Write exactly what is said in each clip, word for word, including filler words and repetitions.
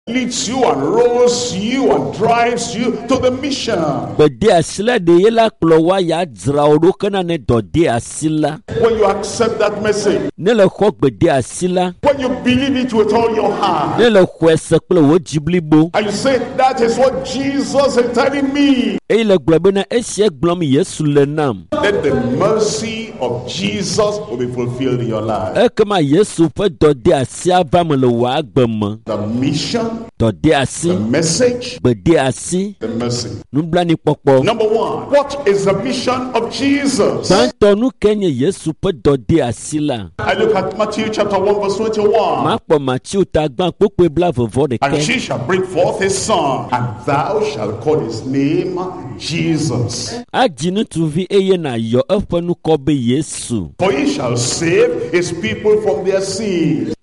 leads you and rolls you and drives you to the mission. When you accept that message, when you believe it with all your heart, and you say, that is what Jesus is telling me, let the mercy of Jesus will be fulfilled in your life. The mission, the message, the mercy. Number one, what is the mission of Jesus? I look at Matthew chapter one verse twenty-one. And she shall bring forth his son, and thou shalt call his name Jesus. For he shall save his people from their sins.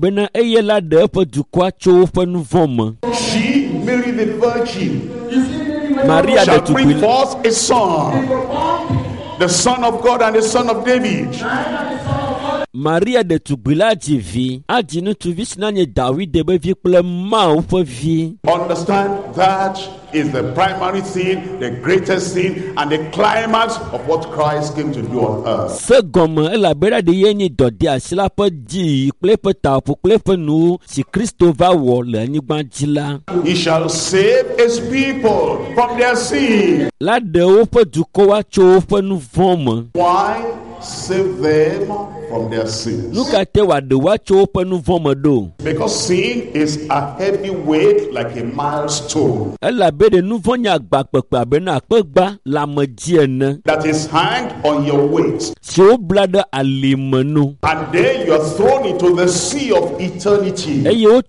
She, Mary the Virgin, shall bring forth a son, the Son of God and the Son of David. Maria de Tubila T V, Adino to Visnanya David de Bevi mouth of V. Understand that is the primary thing, the greatest thing, and the climax of what Christ came to do on earth. Segoma elabera de yeni dodia silapa di klepeta po klepenu si Christova wo le nigbanjila. He shall save his people from their sin. La de opa dukowa cho opa nu voma. Why save them from their sins? Because sin is a heavy weight like a milestone that is hanged on your waist, and then you are thrown into the sea of eternity.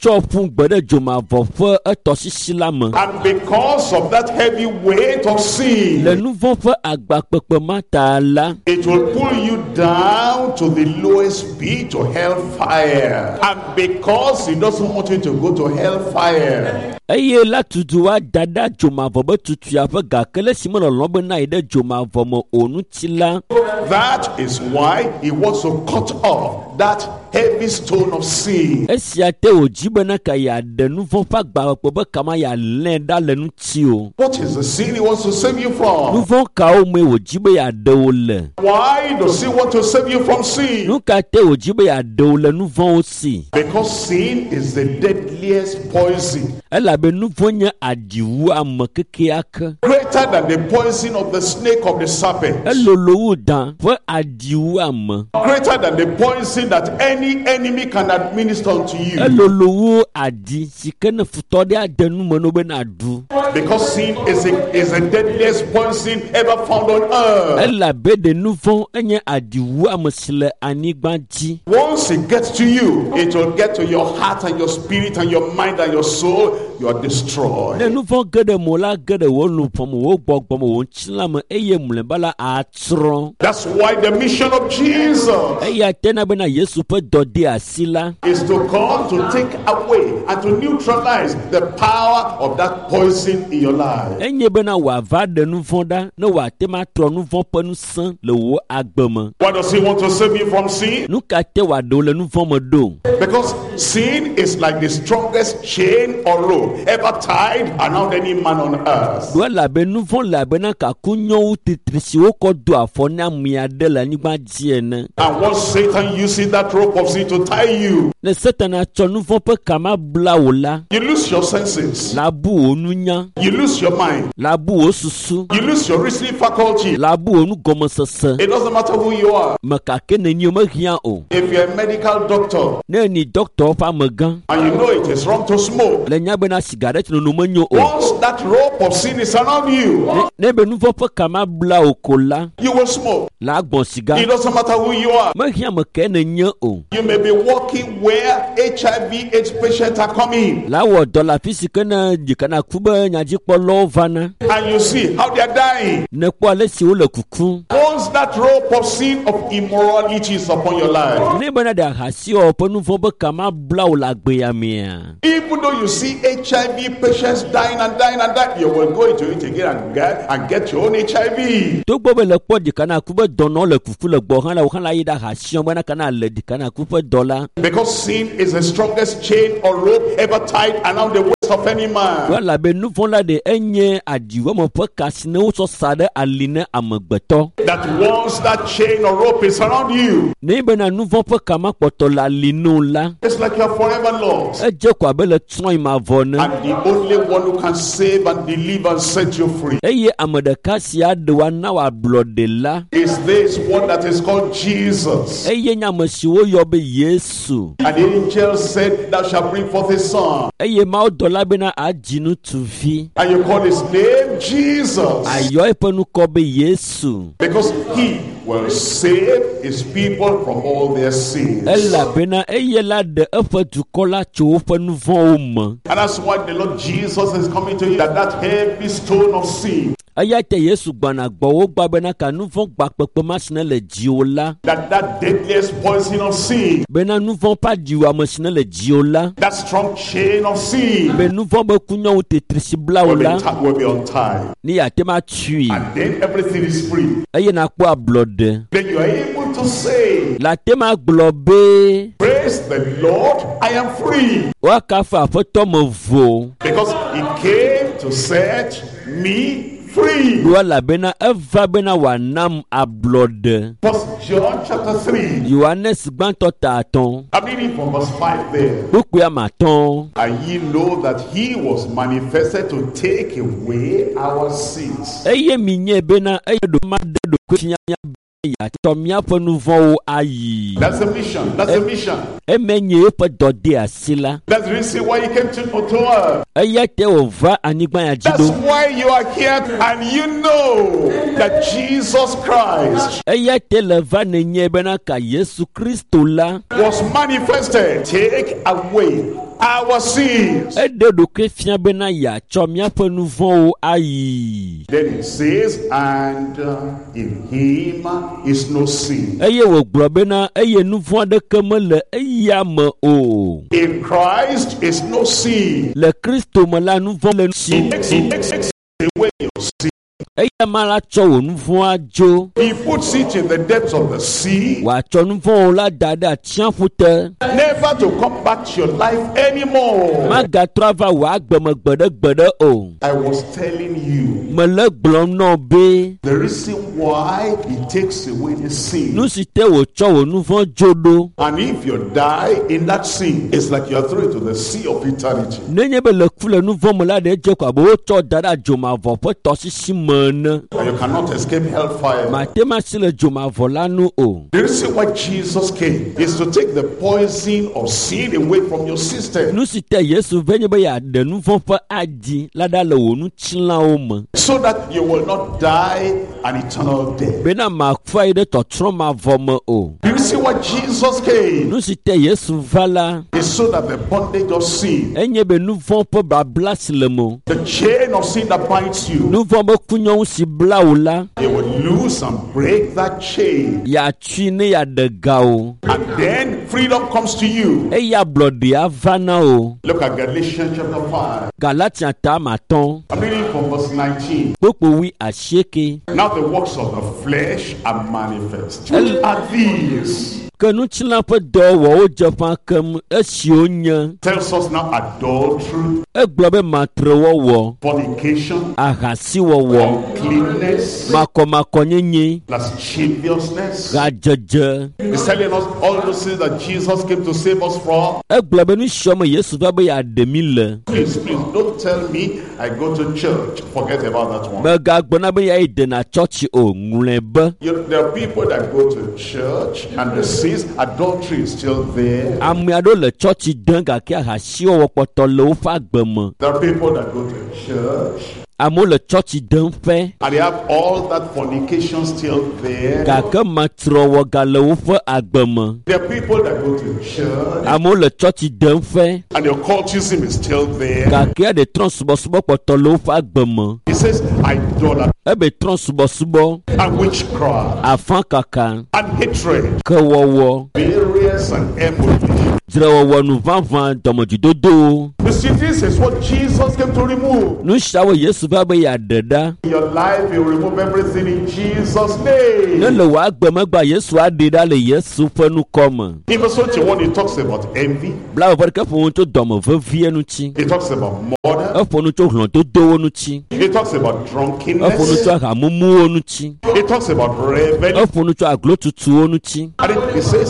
And because of that heavy weight of sin, it will pull you down to the lowest pit, to hellfire. And because he doesn't want you to go to hellfire, that is why he wants to cut off that heavy stone of sin. What is the sin he wants to save you from? Why does he want to save you from sin? Because sin is the deadliest poison, greater than the poison of the snake of the serpent, greater than the poison that any enemy can administer to you. Because sin is the is the deadliest poison ever found on earth. Once it gets to you, it will get to your heart and your spirit and your mind and your soul. You are destroyed. That's why the mission of Jesus is to come to take away and to neutralize the power of that poison in your life. Why does he want to save you from sin? Because sin is like the strongest chain or rope ever tied around any man on earth. And once Satan uses that rope of sin to tie you, you lose your senses, you lose your mind, you lose your reasoning faculty. It doesn't matter who you are. If you're a medical doctor and you know it is wrong to smoke, once that rope of sin is around you, you will smoke. It doesn't matter who you are. You may be walking where H I V AIDS patients are coming, nyadzikpɔlɔwo vana. And you see how they are dying. Ne kpɔ ale si wole kuku. Once that rope of sin of immorality is upon your life. Ne bena de ahasi o ƒe nu vɔ̃ be kama bla wo le agbea mea. Even though you see H I V patients dying and dying and dying, you will go into it again and get and get your own H I V. Togbo be le kpɔ ɖeka na ku be dɔnɔ le kuku le gbɔ hã le wo hã la yi ɖe ahasi o bena kana le ɖeka na ku ƒe dɔ la. Because sin is the strongest chain or rope ever tied around the waist of any man. Wala be nu vɔ̃ la de enye adiwɔme ƒe kasi ne wotsɔ sa ɖe ali ne amegbetɔ. That once that chain or rope is around you, ne bena nu vɔ̃ ƒe kama kpɔtɔ le ali no la. it's like you're forever lost. Edze ko abe le trɔ̃ ma vɔ ne. And the only one who can save and deliver and set you free Eye ame ɖeka sia ɖe wa na wa ablɔ de la. is this one that is called Jesus. Eye nye ame si woyɔ be Yesu. And the angel said, thou shalt bring forth a son. Eye mawo dɔ la bena adzi ŋutsuvi. And you call his name Jesus. Ayɔ eƒe nukɔ be Yesu. Because he will save his people from all their sins. Elabena eye la ɖe eƒe dukɔ la tso woƒe nu vɔ̃wo me. And that's why the Lord Jesus is coming to you, that that heavy stone of sin, Eya te Yesu gbana gbɔ wo gba bena ka nu vɔ̃ gbakpekpe ma si ne le dziwo la. that that deadliest poison of sin, Bena nu vɔ̃ ƒe adiwɔame si ne le dziwo la. that strong chain of sin Be nu vɔ̃ be kunyɔwo tetri si bla wo will be, la. ti- will be untied. Ni yate ma tui. And then everything is free. Eye nakpɔ ablɔɖe. Then you are able to say, La te ma gblɔ be praise the Lord, I am free. woakafa aƒetɔ me vo. Because he came to set me free. Do elabena eva bena wòanam ablɔɖe. First John chapter three. Yohanes gbãtɔ ta atɔ̃. I'm reading from verse five there. Kpukpua matɔ̃. And ye know that he was manifested to take away our sins. Eye mi nye bena eye ɖo ma de ɖokui fia be yeatɔ míaƒe nu vɔ̃wo ayi. That's the mission. That's the mission. Eme nye eƒe dɔ de asi la. That's the reason why he came to, to earth. Eya te wòva anyigba ya dzi That's ɖo. why you are here and you know that Jesus Christ Eya te le va nenye bena ka Yesu Kristo la. was manifested. Take away our sins. Eɖe ɖokui fia bena yeatsɔ míaƒe nu vɔ̃wo ayi. Then it says, and uh, in him is no sin. Eye wògblɔ bena eye nu vɔ̃ aɖeke mele eya me o. In Christ is no sin. Le Kristo me la nu vɔ̃ le si. He takes, he takes away your sin. Eya ma la tsɔ wò nu vɔ̃ adzo. He puts it in the depths of the sea, Wòatsɔ nu vɔ̃wo la da ɖe atsiaƒu te. never to come back to your life anymore. Magatrɔ ava wò agbeme gbeɖe gbeɖe o. I was telling you Mele gblɔm nɔ be the reason why he takes away the sin. nu si te wòtsɔ wò nu vɔ̃ dzo ɖo. And if you die in that sin, it's like you're thrown into the sea of eternity. Nenye be le ku le nu vɔ̃ me la ɖe edze ko abe wotsɔ da ɖe adzomavɔ ƒe tɔsisi me ene. And you cannot escape hellfire. Mate ma si le dzomavɔ la nu o. The reason why Jesus came is to take the poison of sin away from your system, Nu si te Yesu ve nye be yeaɖe nu vɔ̃ ƒe adi la ɖa le wò nutsilawo me. so that you will not die an eternal death. Bena màkua yi ɖe tɔtrɔ mavɔ me o. The reason why Jesus came Nu si te Yesu va la, is so that the bondage of sin, enye be nu vɔ̃ ƒe babla si le me. the chain of sin that binds you, Nu vɔ̃ be kunyɔnu si bla wò la, you will loose and break that chain. yeatui ne yeaɖe ga o. And then freedom comes to you. Eya ablɔɖea va na o. Look at Galatians chapter five. Galatia ta matɔ̃. I'm reading from verse nineteen. Kpokpo wi asieke. Now the works of the flesh are manifest. What are these? Ke nutsila ƒe dɔwɔwɔ dze ƒã kem esiwo nye. Tells us now adultery, Egblɔ be matrewɔwɔ, fornication, ahasiwɔwɔ, uncleanness, makɔmakɔnyenye, lasciviousness. gadzedze. He's telling us all those things that Jesus came to save us from. Egblɔ be nu siwo me Yesu va be yeaɖe mi le. Please, please don't tell me I go to church. Forget about that one. Megagblɔna be yeayi dena tsɔtsi o, ŋlɔe be. You, there are people that go to church and the sins, adultery is still there. Ame aɖewo le tsɔtsi dem gake ahasiwɔwɔ kpɔtɔ le woƒe agbe me. There are people that go to church Amo le church d'un fait. And they have all that fornication still there. Kaka matrowo gale wofe agbeme. There are people that go to church. Amo le church d'un fait. And the occultism is still there. Kaka de transbosubo potolo wofe agbeme. It says idolatry. Ebe transbosubo. And witchcraft. Afan kaka. And hatred. Kewowo. Various and emulation. Drewowo nu vanvan domojidodo. You see, this is what Jesus came to remove. Nu shawo Yesu va be ya deda. In your life, you remove everything in Jesus' name. Ne le wa gbemegba Yesu adeda le Yesu fe nu kome. In verse twenty-one, he talks about envy. Bla wo ke fo to domo vevie nu chi. He talks about murder. E fo nu to hlon to do nu chi. He talks about drunkenness. E fo nu to hamumu nu chi. He talks about revelry. E fo nu to aglotutu nu chi. And he says,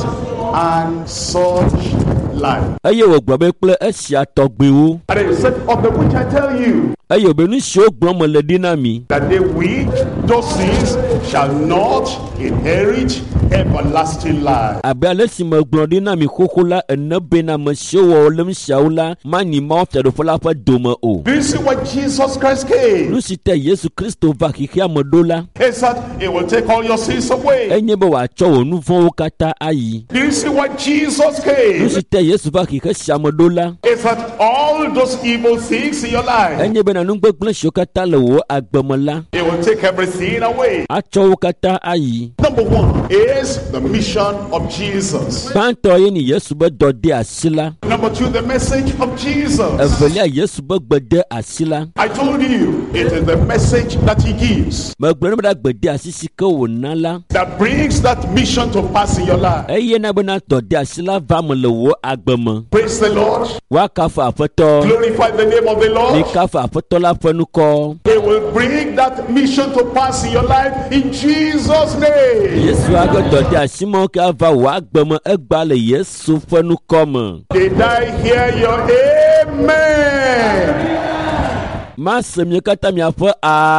and such life. Eye wo gbobe ple esia togbewo. And he said, of the which I tell you, Eye obenu shi ogbon mo le dinami. that they which do sins shall not inherit everlasting life. Abe alesi mo gbon dinami kokola enebe na mo shewo olem shaula mani ma ofedo fola fa doma o. Do you see why Jesus Christ came? Nu si te Yesu Kristo va kiki amodola. He said, it will take all your sins away. Enye be wa cho onu fon wo kata ayi. Do you see why Jesus Nu came? si te Yesu va kiki shamodola. He said, all those evil things in your life, Enye be na nu gbegble shokata le wo agbemola. it will take everything away. A cho wo kata ayi. Number one is the mission of Jesus. Banto ye ni Yesu be dode asila. Number two, the message of Jesus. Evelia Yesu be gbede asila. I told you, it is the message that he gives Me gbere da gbede asisi ke wo nala. that brings that mission to pass in your life. Eye na be na dode asila va mo le wo agbeme. Praise the Lord. Wa ka fa afeto. Glorify the name of the Ni Lord. ka fa afeto la fenu ko. It will bring that mission to pass in your life in Jesus' name. Yesu aga dode asimo ke va wo agbeme egba le Yesu fenu kome. Did I hear your amen? Ma semye kata mi afo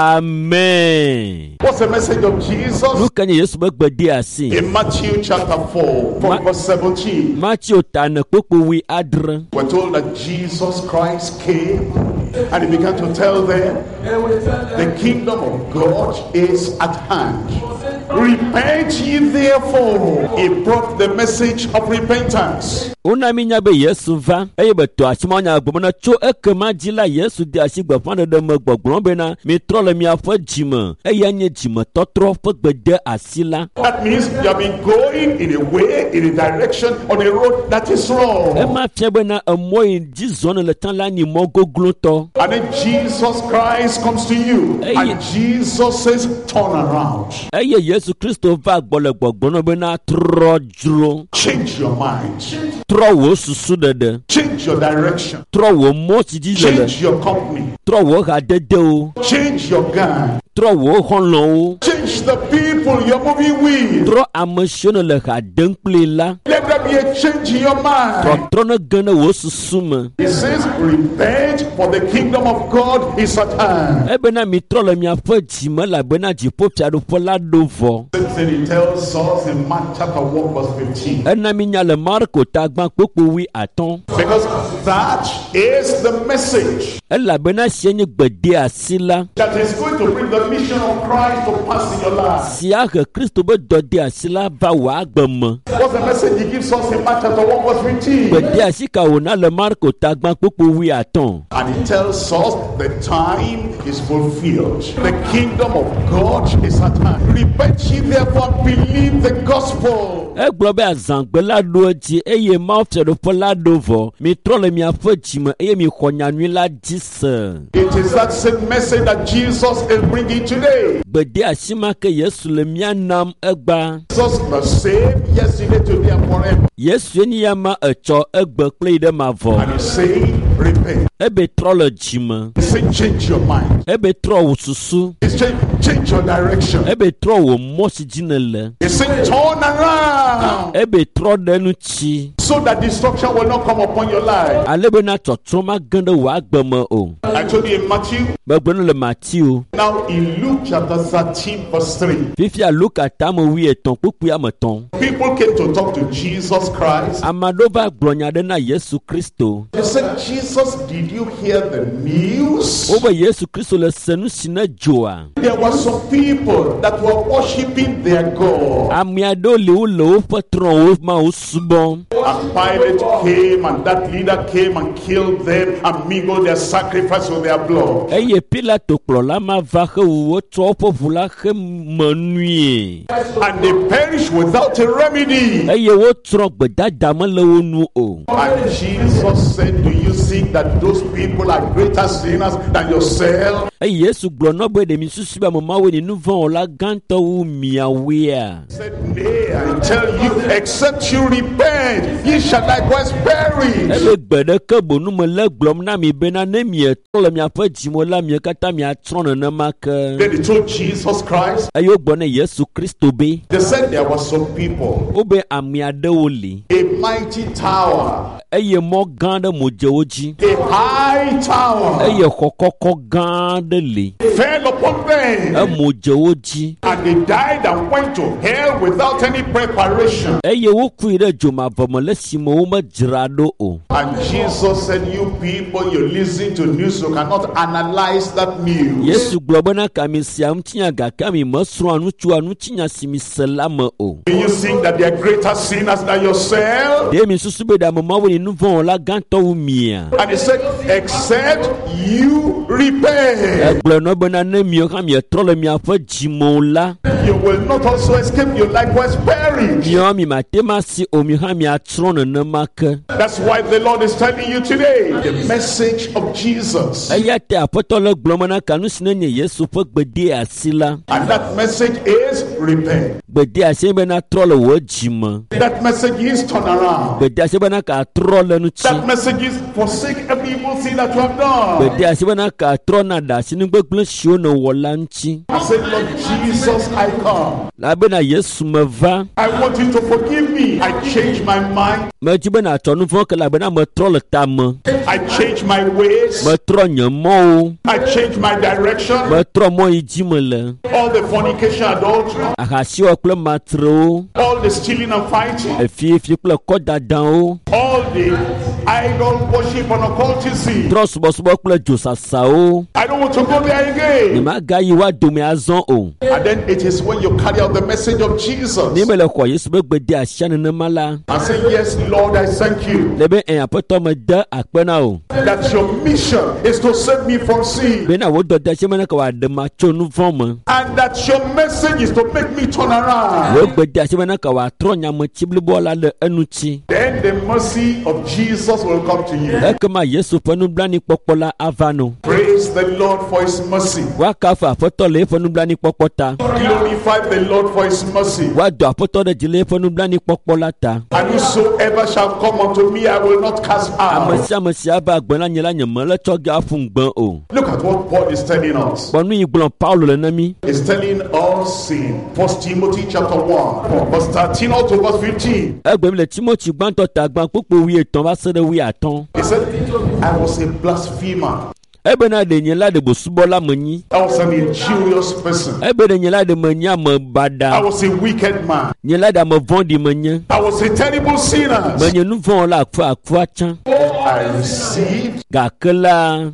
amen. What's the message of Jesus? Nu kanye Yesu be gbede asi. In Matthew chapter four, from verse seventeen, Matthew tane popo wi adre. we're told that Jesus Christ came and he began to tell them, the kingdom of God is at hand. Repent ye therefore. He brought the message of repentance. Una minya be Yesu va. Eye be to asimo nya gbomo na cho ekema jila Yesu di asigba fande de me gbogbon be na mi trole mi afo jime. Eye nye jime totro fo gbede asila. That means you have been going in a way, in a direction, on a road that is E wrong. ma fie be na emo in jizone le tan la ni mo goglo to. And then Jesus Christ comes to you. And Jesus says, turn around. Eye Yesu Kristo va gbole gbogbon be na trojro. Change your mind. Tro wo susu dede. Change your direction. Tro wo mo ti jizele. Change your company. Tro wo ha dede o. Change your gang. Tro wo honlon o. Change the people you're moving with. Tro ameshone le ha denkple la. Let there be a change in your mind. Tro tro ne gane wo susu me. He says, repent, for the kingdom of God is at hand. Ebe na mi trole mi afo jime la be na jipo fiado fo la do vo. Then he tells us in Mark chapter one verse fifteen. Ena mi nya le Marko ta gban popo wi aton. Because that is the message Ela be na sie nye gbede asila. that is going to bring the mission of Christ to pass in your life. Sia ke Kristo be dode asila va wa agbeme. What's the message he gives us in Mark chapter one verse fifteen? Gbede asika wo na le Marko ta gban popo wi aton. And he tells us the time is fulfilled. The kingdom of God is at hand. Repent ye therefore and believe the gospel. Egblɔ be azãgbe la ɖo edzi eye mawufiaɖoƒe la ɖo vɔ. Mi trɔ le miaƒe dzime eye mi xɔ nyanyui la dzi se. It is that same message that Jesus is bringing today. Gbede asi ma ke Yesu le mia nam egba. Jesus the same yesterday, today, and forever. Yesu enyi ya ma etsɔ egbe kple yi ɖe ma vɔ. And he's saying, repent. Ebe trɔ le dzime. He's saying, change your mind. Ebe trɔ wò susu. He's saying, change your direction. Ebe trɔ wò mɔ si dzi ne le. He's saying, turn around. Ebe trɔ ɖe nu tsi. So that destruction will not come upon your life. Ale be na tsɔtsɔ ma ge ɖe wò agbe me o. I told you in Matthew. Gbegbe no le Matthew. Now in Luke chapter thirteen verse three. Fifia Luka tame wi etɔ̃ kpukpui ame tɔ̃. People came to talk to Jesus Christ. Ame aɖewo va gblɔ nya ɖe na Yesu Kristo. They said, Jesus Jesus, did you hear the news? Oba Yesu Kristo le senu sina joa. There were some people that were worshiping their God. Amiado le o le o patron o ma o subon. And Pilate came, and that leader came and killed them and mingled their sacrifice with their blood. Eye Pilato klo la ma va he o tro po vula he manui. And they perished without a remedy. Eye o tro gbeda dama le o nu o. And Jesus said, do you think that those people are greater sinners than yourself? Eye Yesu glo no be de mi susu ba mama we ni nu von la ganto u miawea. Said, nay, I tell you, except you repent, ye shall likewise perish. Ebe gbede ke bonu me le glom na mi bena ne mi to le mi afa jimo la mi kata mi atron na make. Then they told Jesus Christ. Ayo gbone Yesu Kristo be. They said there were some people. Obe amiade oli. A mighty tower. Eye mo gande mojeoji. A high tower. Eye kokoko gande li. Fell upon them. E mojeoji. And they died and went to hell without any preparation. Eye wo kuire joma vomole simo wo ma jirado o. And Jesus said, you people, you listen to news, you cannot analyze that news. Yesu globana kamisia mtinya ga kami masro anu chu anu tinya simi selama o. Do you think that they are greater sinners than yourself? De mi susu be da mama we nu von la ganto umia. And he said, except you repent, Eglo no bena ne mi o kam ye trole mi afa jimo la. you will not also escape, you likewise perish. Yo mi matema si o mi ha mi atron na make. That's why the Lord is telling you today the message of Jesus. Ayate apotolo glomana kanu sinenye Yesu fo gbede asila. And that message is repent. Gbede asebe na trole wo jima. That message is turn around. Gbede asebe na ka trole nu chi. That message is forsake every evil thing that you have done. Gbede asebe na ka trona da sinu gbegble shio no wolanchi. I said, Lord Jesus, I come. La be na Yesu meva. I want you to forgive me. I change my mind. Me jibe na tonu fo ke la be na me trole tam. I change my ways. Me tronye mo. I change my direction. Me tro mo ijimele. All the fornication, adultery, Ahasi o kle matro. all the stealing and fighting, Efi fi kle koda dan o. all the idol worship and occultism. Trust bo bo kle josasa o. I don't want to go there Ni again. ma ga yi wa do me azon o. And then it is when you carry out the message of Jesus Ni me le ko Yesu be gbede asiane ne mala. and say, yes, Lord, I thank you Le be en apoto me de akpena o. that your mission is to save me from sin. Be na wo do de se me na ka wa de ma cho nu von me. And that your message is to make me turn around. Wo gbede ase me na ka wa tro nya me chibli bo la le enuchi. Then the mercy of Jesus will come to you. E ke ma Yesu fo nu blani popola avano. Praise the Lord for his mercy. Wa ka fa apoto le fo nu blani popota. Glorify the Lord for his mercy. Wa do apoto de jile fo nu blani popola ta. And whosoever shall come unto me, I will not cast out. Amasi amasi aba gbona nyela nyema le choge afun gbon o. Look at what Paul is telling us. Bonu igbon Paulo le na mi. He's telling us in First Timothy chapter one, verse thirteen out to verse fifteen. Egbe mi le Timothy gbanto ta gban popo wi etan ba se de wi atan. He said, I was a blasphemer. Ebe na de nyela de bosubola manyi. I was an injurious person. Ebe de nyela de manya me I bada. was a wicked man. Nyela da me vondi manya. I was a terrible sinner. Manya nu von la akfa akfa chan. I received. Ga kela.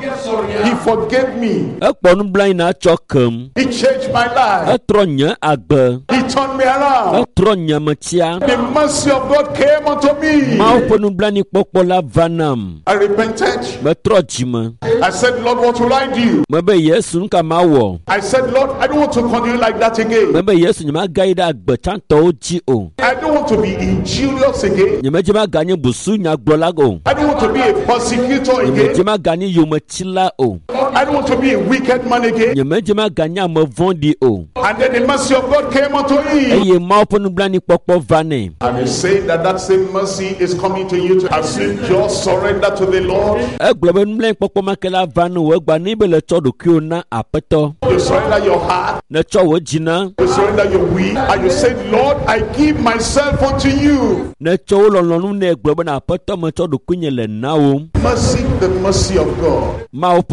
He forgave me. Ekpo nu blan na chokem. He changed my life. Etro nya agbe. He turned me around. Etro nya matia. The mercy of God came unto me. Ma opo nu blan ni popola vanam. I repented. Me tro jima. I said, Lord, what will I do? Me be Yesu nka ma wo. I said, Lord, I don't want to continue like that again. Me be Yesu nyama gaida agbe chanto oji o. I don't want to be injurious again. Nyama jema ganye busu nya gbola go. I don't want to be a persecutor Nyama again. jema ganye yomachila o. I don't want to be a wicked man again. Nyama jema ganye me vondi o. And then the mercy of God came unto him. Eye ma opo nu blan ni popo vane. And he said that that same mercy is coming to you to as you just surrender to the Lord. Egbe be nu blan popo makela vanu we gba ni be le cho do ki o na apeto. You surrender your heart. Na cho wo jina. You surrender your will. And you say, Lord, I give myself unto you. Na cho wo lolonu na egbe be na apeto me cho do kunye le na o. Mercy, the mercy of God. Ma opo nu blan ni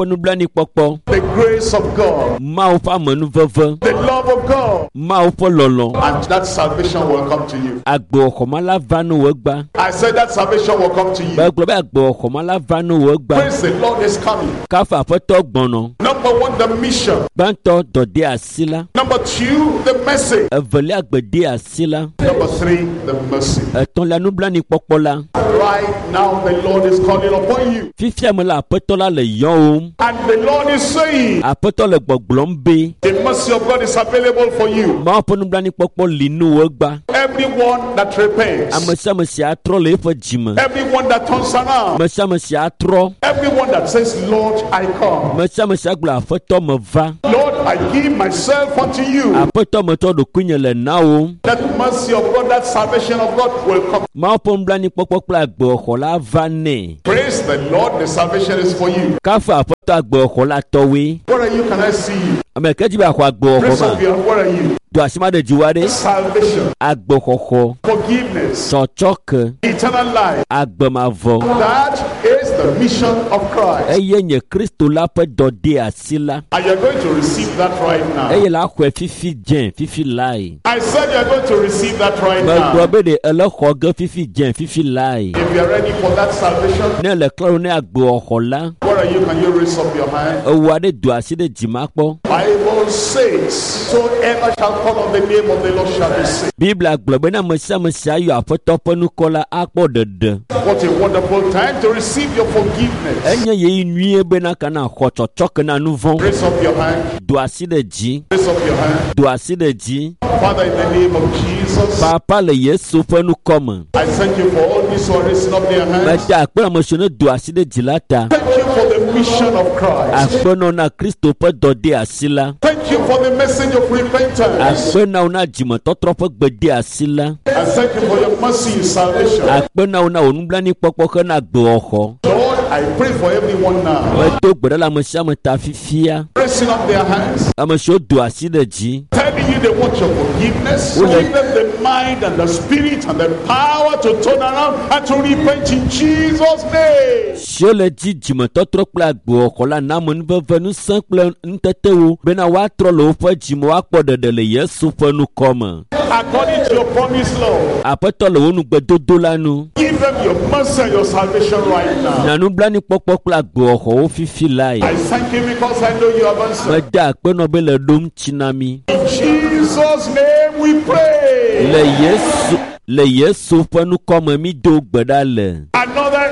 nublanukpɔkpɔ. the grace of God, Mawu ƒe amenuveve. the love of God, Mawu ƒe lɔlɔ. and that salvation will come to you. Agbewɔxɔma la va ne wò gba. I said that salvation will come to you. Gbɛgblɔ be agbewɔxɔma la va ne wò gba. Praise the Lord is coming. Kafa aƒetɔ gbɔnɔ. Number one, the mission. Gbãtɔ dɔde asi la. Number two, the message. Evelia gbede asi la. Number three, the mercy. Etɔ̃lia nublanukpɔkpɔ la. Right now, the Lord is calling upon you. Fifia me la aƒetɔ la le yɔm. And the Lord is saying, Aƒetɔ le gbɔgblɔm be. the mercy of God is available for you. Mawu ƒe nublanukpɔkpɔ li ne wò gba. Everyone that repents, Ame sia ame si atrɔ le eƒe dzime. everyone that turns around, Ame sia ame si atrɔ. everyone that says, Lord, I come. Ame sia ame si agblɔ aƒetɔ me va. Lord, I give myself unto you. Aƒetɔ metɔ ɖokuinye le na wo. That mercy of God, that salvation of God will come. Mawu ƒe nublanukpɔkpɔ kple agbewɔxɔ la va nɛ. Praise the Lord, the salvation is for you. Kafa aƒetɔ agbewɔxɔ la tɔwoe. Where are you? Can I see you? Ame ke dzi be axɔ agbewɔxɔ Praise ma. of you. Where are you? Do asi ma ɖe dziwa ɖe. Salvation, Agbexɔxɔ. forgiveness, Tsɔtsɔke. eternal life. Agbemavɔ. That is the mission of Christ. Eye nye Kristo la ƒe dɔde asi la. And you're going to receive that right now. Eye la xɔe fifi dzẽ fifi lae. I said you're going to receive that right Megblɔ now. be ɖe ele xɔ ge fifi dzẽ fifi lae. If you're ready for that salvation, Ne le klalo ne agbewɔxɔ la. where are you? Can you raise up your hand? Ewu aɖe do asi ɖe dzima kpɔ. Bible says, whosoever shall call on the name of the Lord shall be saved. Biblia gblɔ be ne ame sia ame si ayɔ aƒetɔ ƒe nukɔ la akpɔ ɖeɖe. What a wonderful time to receive your forgiveness. Enye yeyi nyuie bena kana xɔ tsɔtsɔke na nu vɔ̃. Raise up your hand. Do asi ɖe dzi. Raise up your hand. Do asi ɖe dzi. Father, in the name of Jesus, Papa le Yesu ƒe nukɔ me. I thank you for all these who are raising up their hands. Meda akpe ame siwo ne do asi ɖe dzi la ta. Thank you for the mission of Christ. Akpenɔ na Kristo ƒe dɔde asi la. Thank you for the message of repentance. Akpenawo na dzimetɔtrɔ ƒe gbede asi la. And thank you for your mercy in salvation. Akpenawo na wò nublanuikpɔkpɔ hena gbewɔxɔ. Lord, I pray for everyone now. Medo gbe ɖe le ame sia ame ta fifia. Raising up their hands, Ame siwo do asi ɖe dzi. telling you they want your forgiveness, Oh, yeah. give them the mind and the spirit and the power to turn around and to repent in Jesus' name. Siwo le dzi dzimetɔtrɔ kple agbewɔxɔ la na ame nuveve nusẽ kple nutetewo bena woatrɔ le woƒe dzime woakpɔ ɖeɖe le Yesu ƒe nukɔ me. According to your promise, Lord, Aƒetɔ le wo nugbedodo la nu. give them your mercy and your salvation right now. Na nublanuikpɔkpɔ kple agbewɔxɔwo fifi lae. I thank you because I know you have answered. Meda akpenɔ be le ɖom tsi na mi. In Jesus' name we pray. Le Yesu le Yesu ƒe nukɔ me mi do gbe ɖa le. Another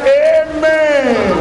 amen.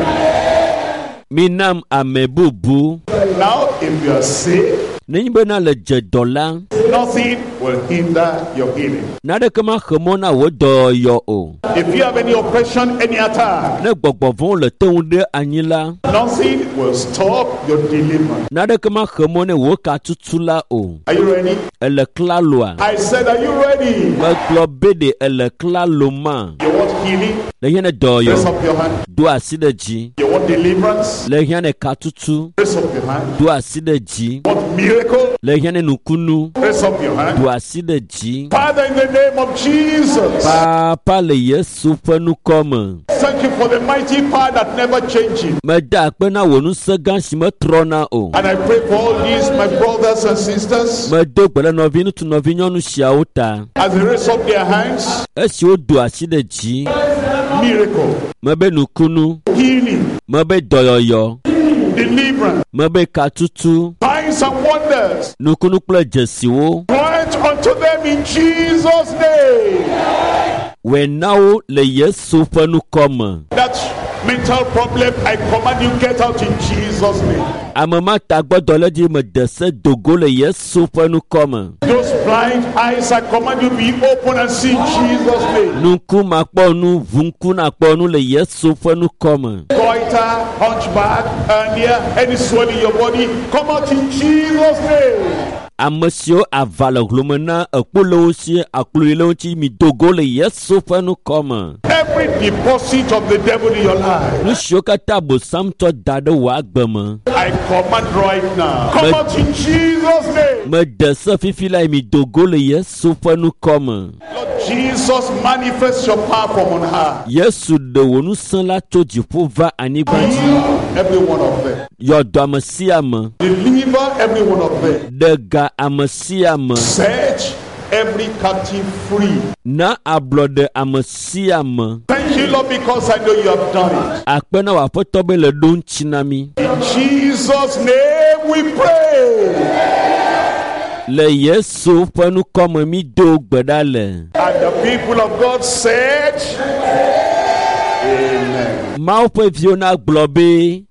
Mi nam ame bubu. Now, if you are sick, Nenye bena le dze dɔ la. nothing will hinder your healing. Naɖeke ma xe mɔ na wò dɔyɔ o. If you have any oppression, any attack, Ne gbɔgbɔ vɔ̃wo le te ŋu ɖe anyi la. nothing will stop your deliverance. Naɖeke ma xe mɔ ne wò katutu la o. Are you ready? Ele klaloa. I said, are you ready? Megblɔ be ɖe ele klalo ma. You want healing? Le hiã ne Raise dɔyɔ. up your hand. Do asi ɖe dzi. You want deliverance? Le hiã ne katutu. Raise up your hand. Do asi ɖe dzi. Want miracle? Le hiã ne nukunu. Raise up your hand. Do asi ɖe dzi. Father, in the name of Jesus, Papa le Yesu ƒe nukɔ me. thank you for the mighty power that never changes. Meda akpe na wò ŋusẽ gã si metrɔna o. And I pray for all these, my brothers and sisters, Medo gbe ɖe nɔvi ŋutsu nɔvi nyɔnu siawo ta. as they raise up their hands, Esi wodo asi ɖe dzi. miracle, Mebe nukunu. healing, Mebe dɔyɔyɔ. deliverance, Mebe katutu. signs and wonders. Nukunu kple dzesiwo. Grant unto them in Jesus' name. Wɔnawo le Yesu ƒe nukɔ me. That mental problem, I command you get out in Jesus' name. Ame ma ta gbɔdɔ le dzi me de se dogo le Yesu ƒe nukɔ me. Those blind eyes, I command you be open and see in Jesus' name. Nuku makpɔ nu, vunku nakpɔ nu le Yesu ƒe nukɔ me. Goiter, hunchback, hernia, any swelling in your body, come out in Jesus' name. Ame siwo ava le hlome na ekpo le wo si, aklo yi le wo ŋuti mi dogo le Yesu ƒe nukɔ me. Every every deposit of the devil in your life, I command right now, come out in Jesus' name. Lord Jesus, manifest your power from on high. Heal every one of them. Deliver every one of them. Set every captive free. Thank you, Lord, because I know you have done it. In Jesus' name we pray. Le Yesu penu comme mi do gbedale. And the people of God said, Amen. Mau pe viona globe.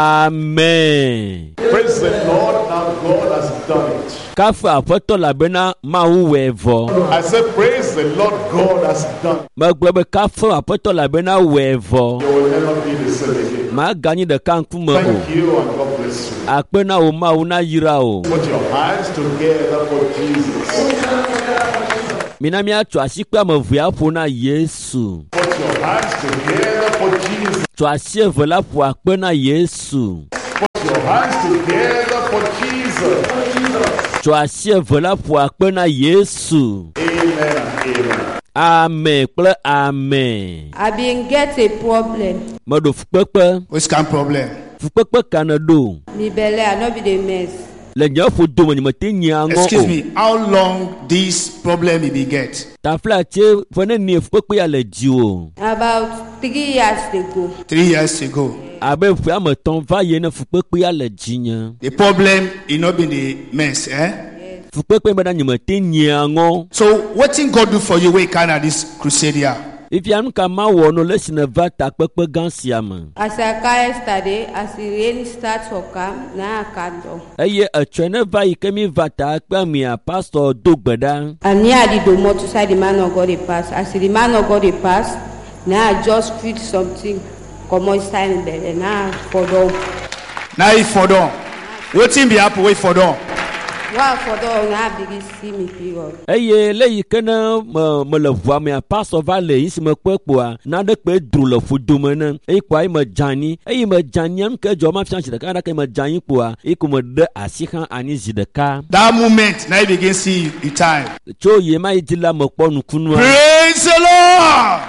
Amen. Praise the Lord, now God has done it. Kafa apoto la bena mau wevo. I said, praise the Lord, God has done it. Ma globe kafa apoto la bena wevo. You will never be the same again. Ma gagné de kanku mo. Thank you and God bless you. Akpena o ma una yira o. Put your hands together for Jesus. Minami atu asikpa mo via pona Yesu. Put your hands together for Jesus. Tu asie vola po akpena Yesu. Put your hands together for Jesus. Tu asie vola po akpena Yesu. Amen. Amen. Amen. Amen. I been get a problem. Modo fukpekpe. Which kind of problem? Fukpekpe kanado. Me belly, I no be the mess. Le nyofu do mo te nyango. Excuse me, how long this problem you be get? Ta flache fone ni fukpekpe ya le jiwo. About three years ago. Three years ago. Abe fu ameton va ye na fukpekpe ya le jinya. The problem you not been the mess, eh? Fukpekpe be na nyimo te nyango. So what thing God do for you when you kind of this crusade here? If you am kama wono lesson va ta kpekpe gansiam. As I came yesterday, as the rain starts to come, now I can't do. Eye a trainer va ikemi va ta kpa mi a pastor dogbeda. And near the door to say the man of God he pass. As the man of God he pass, now I just feel something come on stand there and now for down. Now he for down. What thing be happen wait for down? Wow, for down now begin see me period. Eye le ikena me le voa mi a pastor va le isi me kpekpoa na de kpe dru le fudomena. E kwa i me jani, e me jani am ke jo ma fianchi de ka na ke me jani poa, e ko me de asihan ani zideka. That moment now you begin see the time. Cho ye ma idila me kpo nukunua. Praise the Lord.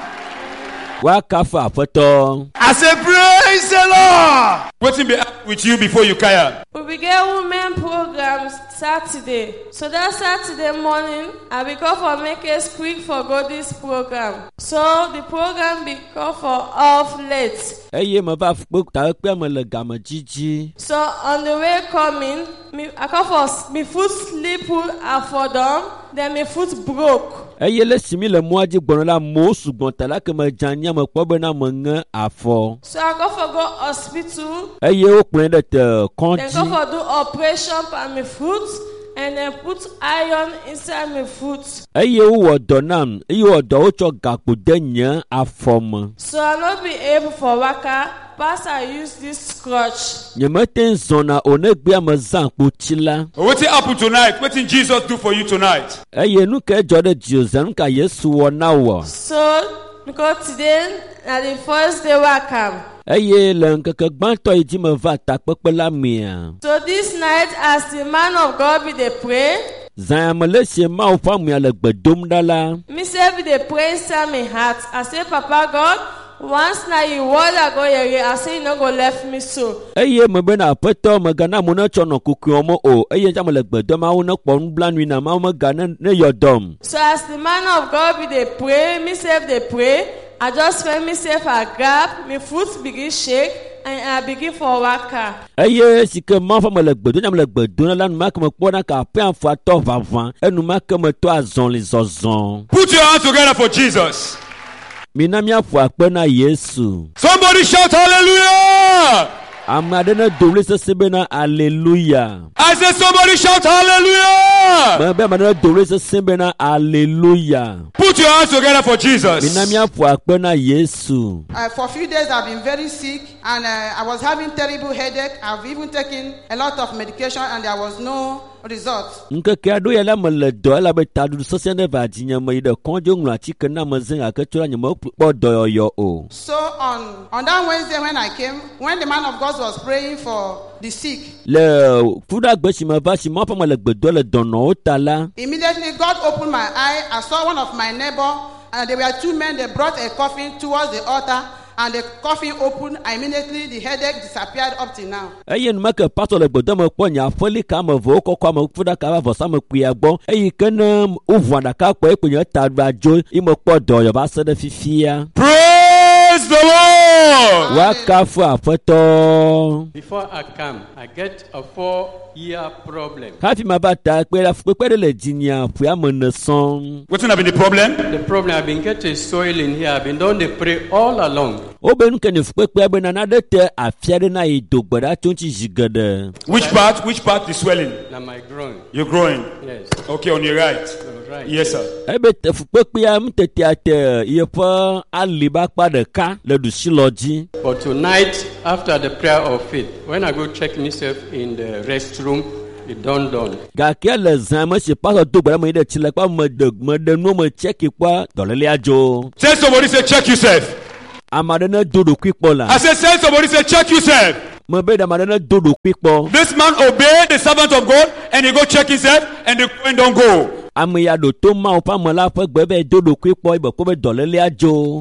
Wa kafa afoto. I say praise the Lord. What's be with you before you kaya? We began women programs Saturday. So that Saturday morning, I be called for make a quick for go this program. So the program be called for off late. Eye me va fuk ta pe me le gama jiji. So on the way coming, me I call for me foot slip I fall down, then my foot broke. Eye le simi le moaji gbono la mo sugbon ta la ke me jani me kpo be na me nge afo. So I go for go hospital. Eye o plen de te konji. Then go for do operation on my foot and then put iron inside my foot. Eye o wo donam, eye o do o cho gakpo de nya afom. So I not be able for waka. Pastor, I use this crutch. Nyemeten zona onegbe amazan kpotila. What happened tonight? What did Jesus do for you tonight? Eye nu ke jode Joseph ka Yesu wo na wo. So because today na the first day I come. Eye le nkeke gbanto iji me va ta kpekpe la mia. So this night as the man of God be dey pray. Zan amalesie ma o fa mia le gbedom dala. Me say be dey pray inside my heart. I say Papa God, once now you word I go here, I say you no go left me so. Eye me be na peto me gana mo na chono kuku omo o. Eye jam le gbedom ma wo na kpo nblanwi na ma me gana ne yodom. So as the man of God be dey pray, me say dey pray. I just felt myself a gap, my foot begin shake, and I begin for waka. Eye sike ma fa me le gbedo nyam le gbedo la nu ma ke me kpo na ka pe anfo ato vavan enu ma ke me to azon le zozon. Put your hands together for Jesus. Mina mi afo akpe na Yesu. Somebody shout hallelujah. Amade na doble se sebe na hallelujah. I said somebody shout hallelujah. Be amade na doble se sebe na hallelujah. Put Put your hands together for Jesus. Minamia fu akpena Yesu. Uh, for a few days I've been very sick and uh, I was having terrible headache. I've even taken a lot of medication and there was no result. Nkeke ado yala mele do ala be tadu sose ne va dinya me de konjo nglachi kana mazen aketura nyama po do yo o. So on on that Wednesday when I came, when the man of God was praying for the sick, le fuda gbe si ma va si ma pa ma le gbedo le dono o tala. Immediately God opened my eye. I saw one of my neighbor and there were two men. They brought a coffin towards the altar. And the coffin opened, immediately the headache disappeared up till now. Eye no make pastor le gbodo me po nya foli ka me vo kokko me fuda ka va vosa me kuya gbo. Eye kana o vuanda ka po e pe nya ta ajo I mo po do yo ba se de fifia. Praise the Lord. Wakafu afoto. Before I come, I get a four-year problem. Happy mabata pe la fu pe le jinya fu amone son. What's have been the problem? The problem I've been getting soil in here. I've been doing the pray all along. Oben ke ne fu pe be na na de te afiade na idogbara tunchi jigede. Which part? Which part is swelling? Now my growing. You're growing. Yes. Okay, on your right. Right. Yes, sir. Ebe te fu pe pe am te te ate ye fa aliba pa de ka le du siloji. But tonight, after the prayer of faith, when I go check myself in the restroom, it don't done. Ga ke le zama se pa do gbara me de chile pa me de me de no me check pa dolele ajo. Tell somebody, say check yourself. Amade na dodo kwipo la. I said, tell somebody, say check yourself. Me be da amade na dodo kwipo. This man obeyed the servant of God and he go check himself and the coin don't go. Ame ya do to ma o pa mo la fe gbe be dodo kwipo ibo ko be dolele ajo.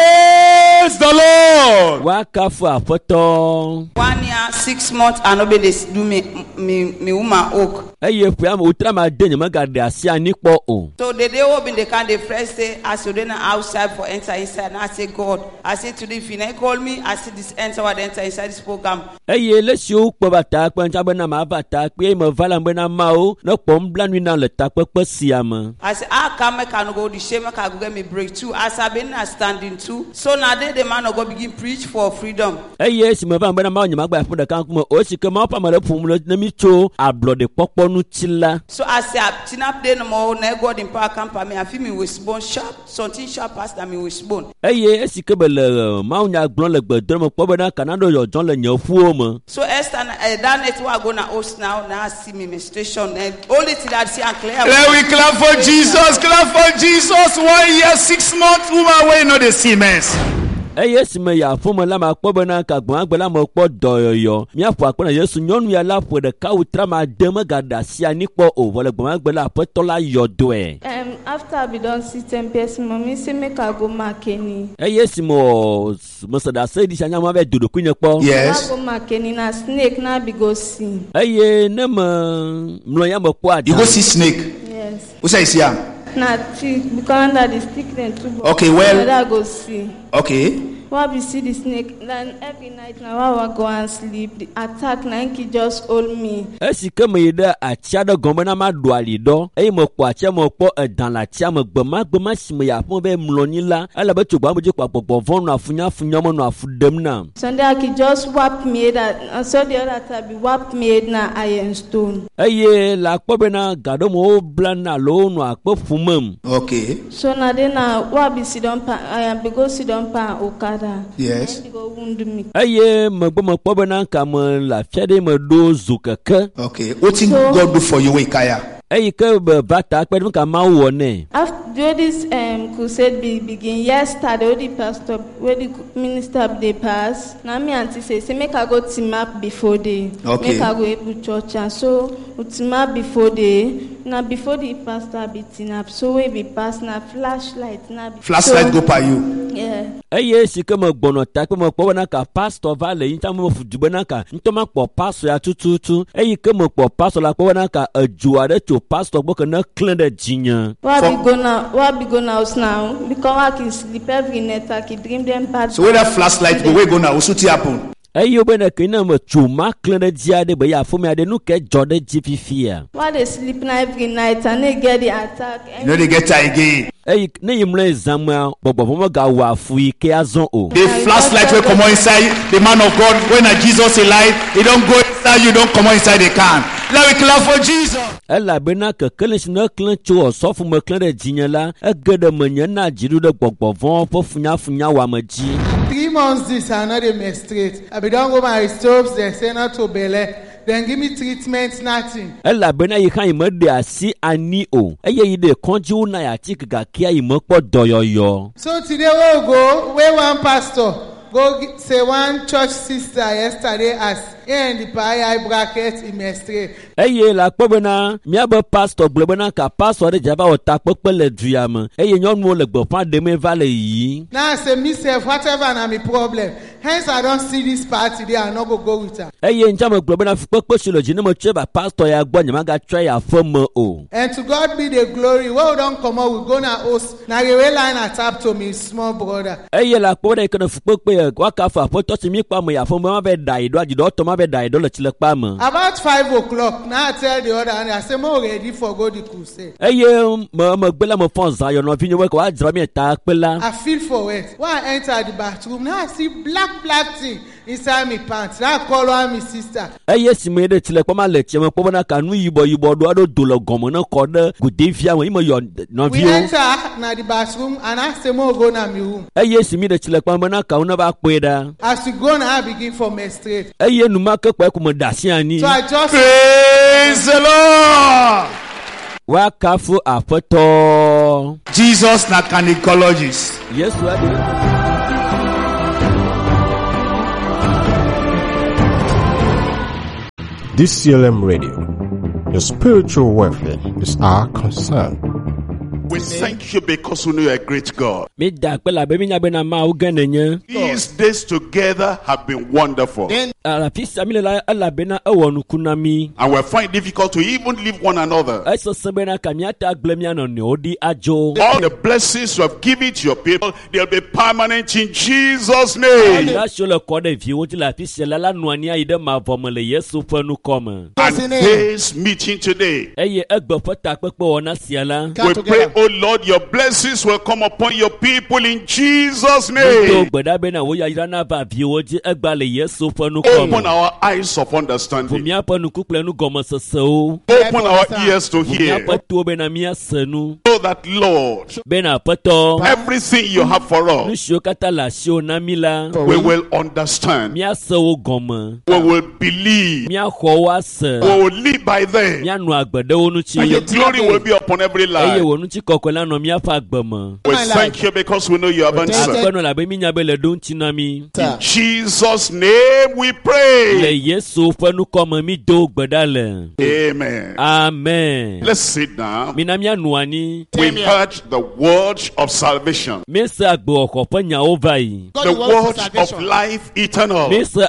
Praise the Lord. Wakafu afoto. One year, six months, and nobody do me me me woman oak. Eye fu am utra ma de nyama ga de asia ni po o. So the day open the can the first day as you then outside for enter inside and I say God, I say today if you not call me, I see this enter what enter inside this program. Eye le si o po bata pe nja be na ma bata pe me vala be na ma o no po mbla nu na le ta pe pe siama. I say I come I can go the shame I can go get me breakthrough as I been standing too. So now they the man of God begin preach for freedom. Eye si me va be na ma nyama gba fu de kan ko o si ke ma pa ma le fu mu na mi cho ablo de popo nu chila. So I say I tin up there no more na God in power camp me I feel me with bone sharp something sharp as that me with bone. Eye si ke be le ma nya gbon le gbedo mo po be na kanado yo jon le nya fu o mo. So Esther uh, that night we are going to host now now see me menstruation and only thing that see and clear. Let we clap for Jesus, clap for Jesus. One year, six months, woman, where you know the Siemens. Eye si me ya fo mo la ma po be na ka gbon agbe la mo po doyoyo mi afu akpo na Yesu nyonu ya la fo de ka utra ma de ma ga da sia ni po o wole gbon agbe la po to la yodo e. Um, after I be done system PS, mommy say make I go Makeni. Eye si mo mo se da se di sia nya ma be dodo kunye po. Yes. I go Makeni na snake na be go see. Eye ne ma mlo ya mo po ada. You go see snake. Yes. Who say see am? Na stick because under the stick then too. Okay, well- I go see. Okay. Why we see the snake? Then every night now I will go and sleep. The attack na he just hold me. Esi ke me de atia de gombe na ma do ali do. E mo po atia mo po dan la tia mo gbe ma gbe ma si me ya fun be mlo ni la. Ala be tugba mo je pa popo von na afunya afunya mo na afudem na. Sunday I could just whap me that and so the other time be whap me na iron stone. Eye la po be na gado mo blan na lo no akpo fumam. Okay. So now then now what be sit down pa I am be go sit down pa Okada. Yes. Then they go wound me. Eye me gbe mo po be na ka mo la fiade me do zukeke. Okay. What thing So- God do for you, Ikaya? Eye ke be bata pe ka ma wo ne. After this um, crusade be begin yesterday, the pastor, where the minister they pass. Now me auntie say, say make I go team up before they, Okay. make I go able church and so we team up before they. Now before the pastor be team up, so we be pass na flashlight na. be- Flashlight so, go by you. Yeah. Eye si ke mo gbono ta pe mo po be na ka pastor va le yin ta mo fu dube na ka nto ma po pastor ya tututu. Eye ke mo po pastor la po be na ka ejua de to pastor gbo ke na clean de jinya. Why For- be go now? Why be go now now? Because I can sleep every night. I can dream them bad. So where that flashlight go, where go now? What's happen? Eye o be na ke na mo chuma clean de dia de be ya fo me ade nu ke jode jififia. Why they sleep now every night and they get the attack? You know they get tired again. Eye ne yimle exam bobo mo ga wa fu ike azon o. The flashlight will come on inside the man of God. When a Jesus alive, he don't go inside you, don't come on inside the can. Let me clap for Jesus. Elabena kekele si na klen tso osofo me klen de dzinya la egede menye na dziru de gbogbo von po funya funya wa me dzi. Three months this I know they menstruate. I be don go my stops, they say not to belle. Then give me treatment, nothing. Elabena yi kan ime de asi ani o. Eye yi de konji una ya tik ga kia ime po doyoyo. So today we'll go where one pastor go say one church sister yesterday as in the pie bracket in menstruate. Eye la kpebena miabe pastor glebena ka pastor de jaba o ta pepe le duyame. Eye nyonu le gbofa de me vale yi. Now I say myself whatever na my problem. Hence I don't see this part today I no go go with her. Eye njama glebena pepe shilo jine mo cheba pastor ya gbo nyama ga try ya fome o. And to God be the glory. Well done come out we go na host. Na the way line tap to me small brother. Eye la kpebena ikene pepe kwa ka fa poto ti mi pa mo ya fome ma be dai do ajido to ma be dai do le chile pa mo. About five o'clock now I tell the other and I say mo ready for go the crusade. Eye mo mo gbela mo fon za yo no fi nwe ko wa jira mi ta pela. I feel for it. When I enter the bathroom now I see black black thing inside my pants. Now I call one my sister. Eye si me de chile pa ma le che mo po na kanu yibo yibo do do do lo gomo na ko de go de fia mo imo yo no we view. enter na the bathroom and I say mo go na my room. Eye si me de chile pa mo na ka una ba pe da. As we go now I begin for menstruate. Eye nu ma ke pa ko mo da si ani. So I just Praise the Lord. Wa kafu afoto. Jesus na gynecologist. Yes wa de. This C L M Radio, your spiritual welfare is our concern. We thank you because we know you're a great God. These days together have been wonderful. And we find it difficult to even leave one another. All the blessings you have given to your people, they'll be permanent in Jesus' name. And this meeting today, we pray, oh Lord, your blessings will come upon your people in Jesus' name. Open our eyes of understanding. Open our ears to hear. So that, Lord, everything you have for us, we will understand. We will believe. We will live by them. And your glory will be upon every life. We thank you because we know you have answered. In Jesus' name we pray. Amen. Amen. Let's sit down. We've heard the word of salvation. The word of life eternal.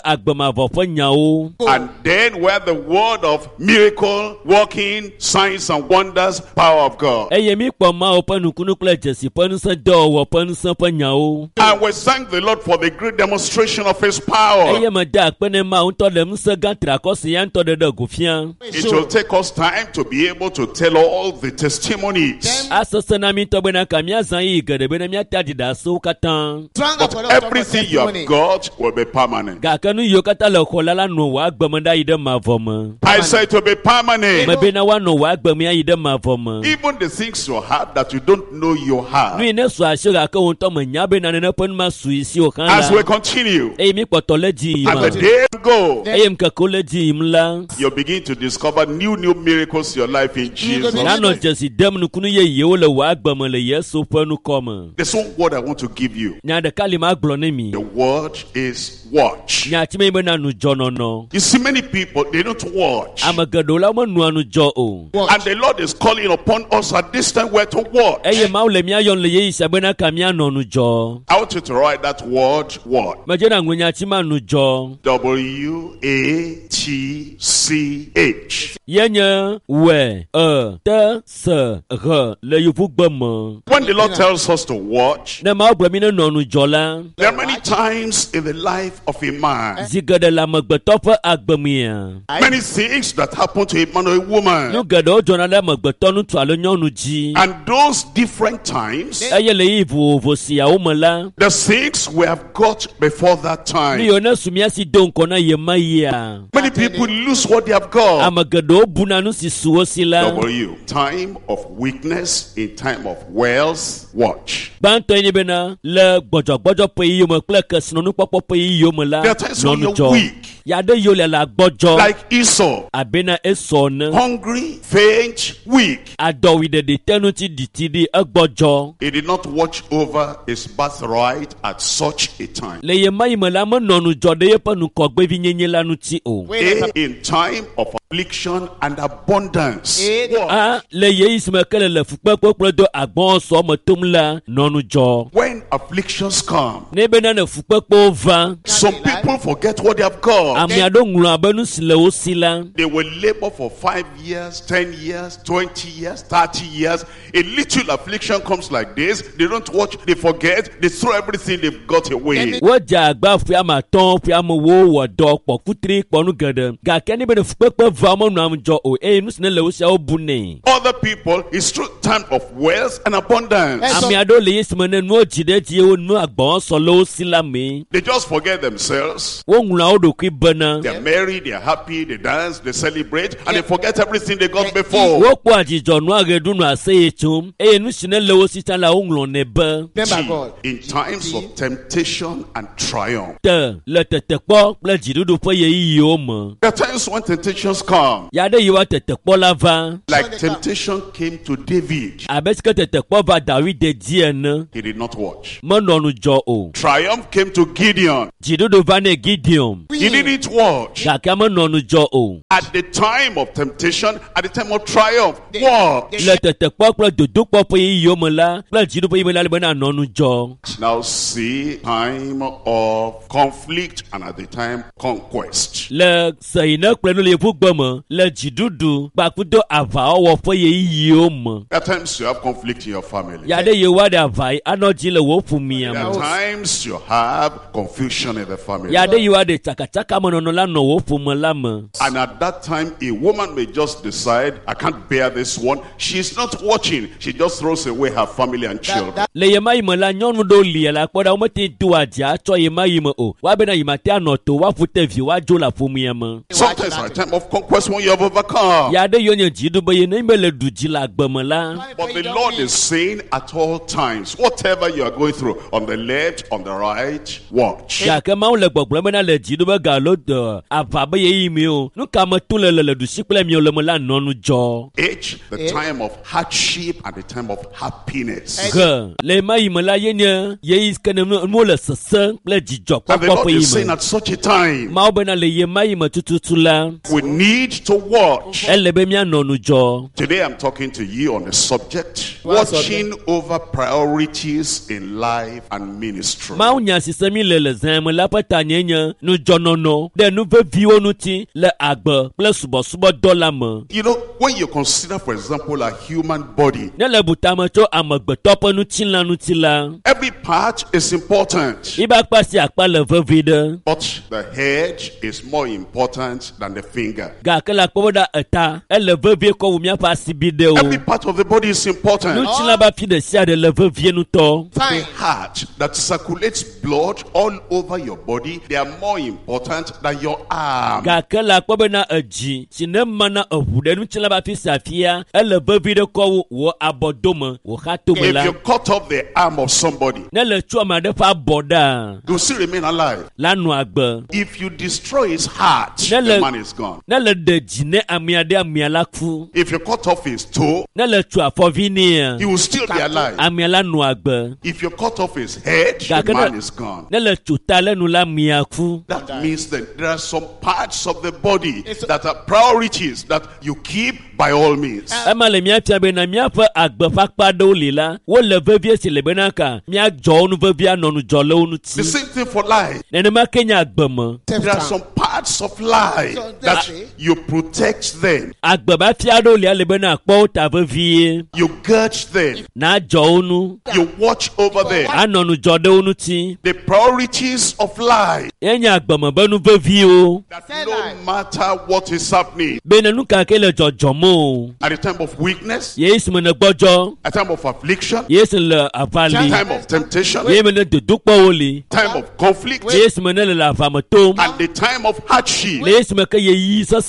And then where the word of miracle, working, signs and wonders, power of God. And we thank the Lord for the great demonstration of His power. It will take us time to be able to tell all the testimonies. But everything you have got will be permanent. I say to be permanent. Even the things you have that you don't know you have. As we continue, and the day go, you begin to discover new, new miracles in your life in Jesus' name. There's one word I want to give you. The word is watch. You see, many people, they don't watch. And the Lord is calling upon us at this time where to watch. I want you to write that word, what? W A T C H. When the Lord tells us to watch, there are many times in the life of a man, many things that happen to a man or a woman, and those different times, the things we have got before that time. Many people lose what they have got. Amagado bunanu si suosila. W. Time of weakness in time of wealth. Watch. Banto ini bena le bojo bojo pe iyo mo kle kesnonu popo pe iyo mo la. There are times when you're weak. Yade yo le la bojo. Like Esau. Abena Esau ne. Hungry, faint, weak. Adowi de de tenuti ditidi agbojo. He did not watch over his birthright at such a time. Le ye mai mo la mo nonu jode ye panu kogbe vi nyenye la nu ti o. In time of affliction and abundance. Ah, le ye isme kele le fukpe poplo do agbon so mo tum la nonu jo. When afflictions come, ne bena ne fukpe po va. Some people forget what they have got. Ami ado nglu abenu sile o sila. They will labor for five years, ten years, twenty years, thirty years. A little affliction comes like this. They don't watch, they forget, they throw everything they've got away. Waja agba fi ama ton fi ama wo wo do po kutri po nu gede. Ga keni be ne fukpe va mo nu am jo o e nu sine le o sia o bune. Other people, it's true time of wealth and abundance. Ami ado le yisme ne nu jide ti o nu agbon so lo sila me. They just forget themselves. Wo nglu o do ki bana. They're married, they're happy, they dance, they celebrate, and they forget everything they got before. Wo po ajijo nu agedu nu ase chum. E nu sine le o sita la onglo ne be. In times of temptation and triumph. Te le tete po ple jidudu po ye yi o mo. There are times when temptations come. Yade yiwa tete po la va. Like temptation came to David. Abeske tete po va David de diene. He did not watch. Mo nonu jo o. Triumph came to Gideon. Jidudu va ne Gideon. He didn't watch. Kaka mo nonu jo o. At the time of temptation, at the time of triumph, watch. Le tete po ple dudu po po yi yo mo la. Ple jidu po yi mo la le bena nonu jo. Now see time of conflict and at the time conquest. Le sayina ple no le fu gbemo. Le jidudu bakudo ava owo po yi yo mo. There are times you have conflict in your family. Yade yewa de avai anoji le wo fu mi am. There are times you have confusion in the family. Yade yewa de takataka mo no la no wo fu mo la mo. And at that time a woman may just decide, I can't bear this one. She's not watching. She just throws away her family and children. Le yema yimo la nyonu do li la poda mo te do aja cho yema yimo o. Wa be na yima te anoto wa fu te vi wa jo la fu mi am. Sometimes at time of conquest when you have overcome. Yade yo nye jidu be ye na imele du ji la gbemo la. But the Lord is saying at all times, whatever you are going through, on the left, on the right, watch. Ya ke ma le gbogbo me na le jidu be ga lo do ava be ye yimi o. Nu ka mo tun le le du siple mi o le mo la nonu jo. H, the time of hardship and the time of happiness. Ge le ma yimo la ye ne ye is ke ne mo le sese ple jijo And the pop Lord pe is saying yimo. at such a time, Ma o be na le ye ma yimo tututu la. we need to watch. Ele be mi nonu jo. Today I'm talking to you on the subject, watching over priorities in life and ministry. Ma unya sisemi le le zem la pata nyenya nu jonono de nu ve viwo nu ti le agbe ple subo subo dola mo. You know, when you consider, for example, a human body, Ne le butama cho amagbe topo nu ti la nu ti la. every part is important, Iba pasi akpa le ve vide. but the head is more important than the finger. Ga ke la kpo da eta ele ve vie ko umia pa sibide o. Every part of the body is Nu important. ti la ba fi de sia de le ve vie nu to. The heart that circulates blood all over your body, they are more important than your arm. Ga ke la kpo be na eji si ne mana ehu de nu ti la ba fi safia ele ve vide ko wo abodome wo ha to me If la. you cut off the arm of somebody, Ne le chu ma de fa boda. you will still remain alive. La nu agbe. If you destroy his heart, Ne the le- man is gone. Ne le de jine amiade amiala ku. If you cut off his toe, Ne le tu afovini. he will still be alive. Amiala nu agbe. If you cut off his head, Ga the ke man ne- is gone. Ne le tu tale nu la miaku. That means that there are some parts of the body that are priorities that you keep by all means. Ema le mia tia be na mia fa agbe fakpa do le la. Wo le vevie si le be na ka. Mia jo nu vevie no nu jo le nu The ti. same thing for life. Ne ne ma kenya agbe mo. There are some parts of life that you protect them, Agbe ba fia do le le be na kpo ta vevie. you guard them, Na jo nu. you watch over them. Ano nu jo de nu ti. The priorities of life, Enya agbe mo be nu vevie o. that no matter what is happening, Be na nu ka ke le jojo mo. at the time of weakness, Yes mo ne gbojo. at the time of affliction, Yes le avali. time of temptation, Ye me ne dudu kpo woli. time of conflict, Yes me ne le la va mo tom. and the time of hardship. Yes me ke ye yi sese.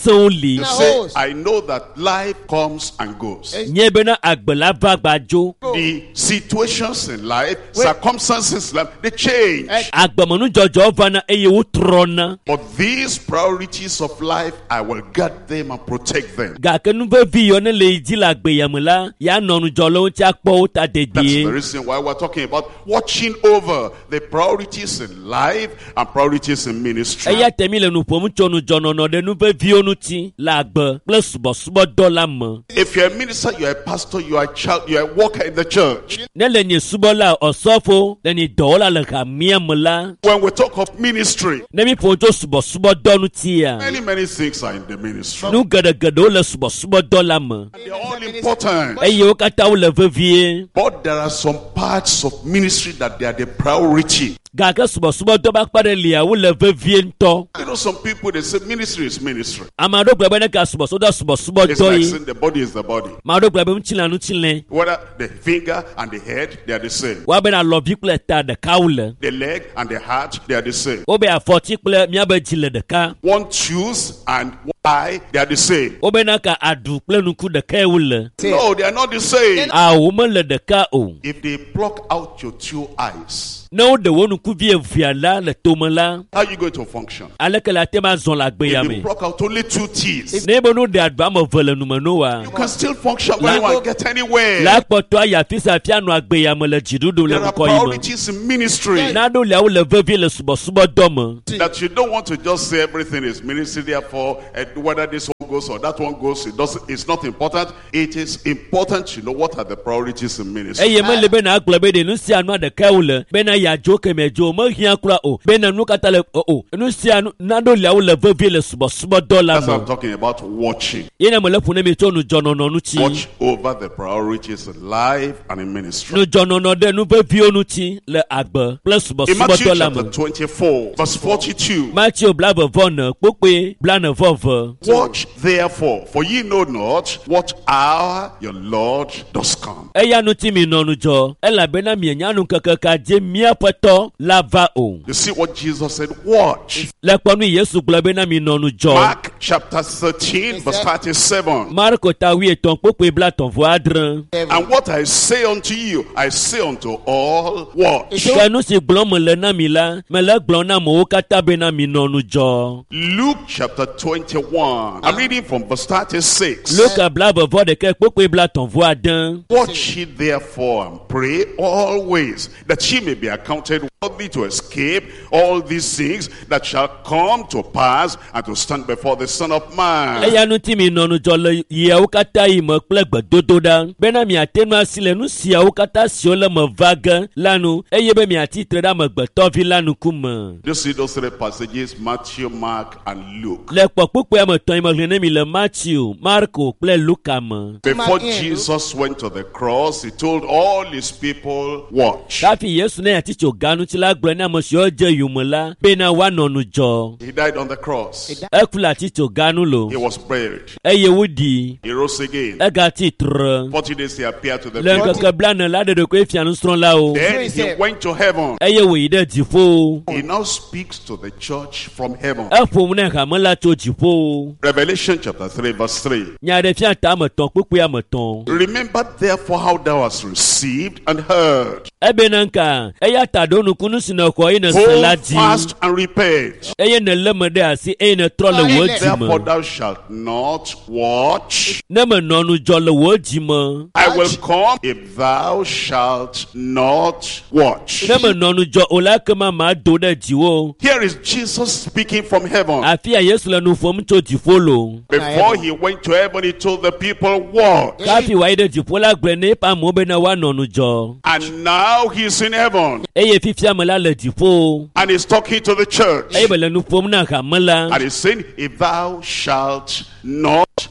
soli. You say, I know that life comes and goes. Nyebena agbelava gbajo. The situations in life, circumstances in life, they change. Agbamonu jojo vana eye utrona. But these priorities of life, I will guard them and protect them. Gakenu vevi yone leiji la gbeyamula ya nonu jolo nti akpo uta dedie. That's the reason why we're talking about watching over the priorities in life and priorities in ministry. Eya temile nu pomu chonu jono no de nu vevi onu ti la gbe plus bo subo dola mo. If you're a minister, you're a pastor, you are a child, you're a worker in the church. Nele ni subola osofo le ni dola le kamia mula. When we talk of ministry, nemi pojo subo subo donu ti ya. Many many things are in the ministry. Nu gada gada le subo subo dola mo. They're all important. Eyo kata ule vevi. But there are some parts of ministry that they are the priority. Gaga subo subo doba kpare liya ule vevi nto. You know, some people they say ministry is ministry. Amado glabene ka subo subo subo subo It's doi. like saying the body is the body. Mado glabe mchila nu chile. Whether the finger and the head, they are the same. Wabe na lobi kule ta de kaule. The leg and the heart, they are the same. Obe a forti kule miabe jile de ka. One tooth and one eye, they are the same. Obe na ka adu kule nuku de ka ule. No, they are not the same. A woman le de ka o. If they pluck out your two eyes, no de wonu ku vie viala le tomala. How are you going to function? Aleke la tema zon la gbe If yame. you pluck out only two teeth, ne bono de adba mo vele nu manoa. you can still function when you get anywhere. La poto ya fisa fianu agbe yame le jidudu le There are ko yimo. priorities in ministry. Na do le le vevi le subo subo domo. That you don't want to just say everything is ministry, therefore uh, whether this one goes or that one goes, it doesn't. It's not important. It is important to know what are the priorities in ministry. Eye me le be na agbe be de nu si anu de kaule. Be na ya joke mejo mo hia kura o. Be na nu kata le o o. Nu si anu na do le le vevi le subo subo dola mo. That's what I'm talking about, watching. Yena mo le pune me to nu jono no nu ti. Watch over the priorities in life and in ministry. Nu jono no de nu vevi onu ti le agbe plus subo In subo Matthew dola mo. chapter twenty-four, verse forty-two. Matthew blave vone pope blane vove. Watch therefore, for ye know not what hour your Lord does come. Eya nu ti mi no nu jo. Ela be na mi nya nu kakaka je mi apeto lava o. You see what Jesus said, watch. Le ponu Yesu globe na mi no nu jo. Mark chapter thirteen, verse thirty-seven. Marko ta wi eton pope bla ton vo adran. And what I say unto you, I say unto all, watch. Kanu si glon mo le na mi la, me le glon na mo kata be na mi no nu jo. Luke chapter twenty-one. I'm reading from verse thirty-six. Luka blave vo de ke pope bla ton vo adan. Watch ye therefore and pray always, that ye may be accounted worthy to escape all these things that shall come to pass and to stand before the Son of Man. Eya nu ti mi no nu jo le ye o kata i mo ple gbedodo da. Be na mi atenu asile nu si o kata si o le mo vague lanu. Eye be mi ati tre da mo gbeto vi lanu kuma. You see those three passages, Matthew, Mark, and Luke. Le po pope mo ton mo rene mi le Matthew, Marko ple Luka mo. Before Jesus went to the cross, he told all his people, watch. Kafi Yesu na ati cho ganu ti la gbe na mo si o je yumola. Be na wa no nu jo. He died on the cross. Ekula ti cho ganu lo. He was buried. Eye wudi. He rose again. Ega ti tre. Forty days he appeared to the Le people. keke blane la de de ko efianu stron la o. Then he went to heaven. Eye we de jifo. He now speaks to the church from heaven. Efo mu na ka mo la to jifo. Revelation chapter three, verse three. Nya de fian ta mo ton pope ya mo ton. Remember therefore how thou hast received and heard. Ebe nanka, eya ta do nu kunu sina ko ina Hold saladi. fast and repent. Eye na leme de asi e na tro le woji Therefore mo. thou shalt not watch. Na me no nu jo le woji mo. I will come if thou shalt not watch. Na me no nu jo ola kema ma do de jiwo. Here is Jesus speaking from heaven. Afia Yesu le nu fom to jifo lo. Before he went to heaven, he told the people, watch. Kafi wa ide jifo la gbe ne pa mo be na wa no nu jo. And now he's in heaven. Eye fifia me la le jifo. And he's talking to the church. Eye be le nu fom na ka mala. And he's saying, if thou shalt not